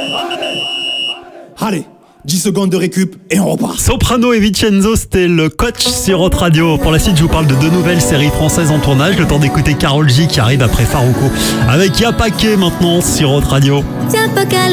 Allez, 10 secondes de récup et on repart. Soprano et Vincenzo, c'était le coach sur Hot Radio. Pour la suite, je vous parle de 2 nouvelles séries françaises en tournage. Le temps d'écouter Karol J qui arrive après Farouko. Avec Y'a Paquet maintenant sur Hot Radio.